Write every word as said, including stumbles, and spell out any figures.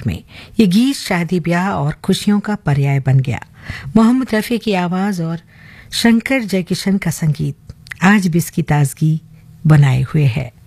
दौर में ये गीत शादी ब्याह और खुशियों का पर्याय बन गया। मोहम्मद रफ़ी की आवाज और शंकर जयकिशन का संगीत आज भी इसकी ताजगी बनाए हुए है।